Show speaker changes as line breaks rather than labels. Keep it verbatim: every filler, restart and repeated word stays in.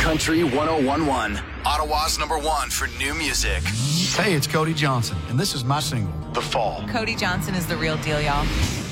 Country one oh one one, Ottawa's number one for new music.
Hey, it's Cody Johnson, and this is my single, The Fall.
Cody Johnson is the real deal, y'all.